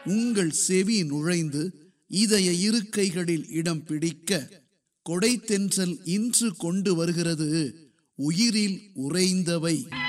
உங்கள் செவி நுழைந்து இதய இருக்கைகளில் இடம் பிடிக்க கொடைத்தென்றல் இன்று கொண்டு வருகிறது உயிரில் உறைந்தவை.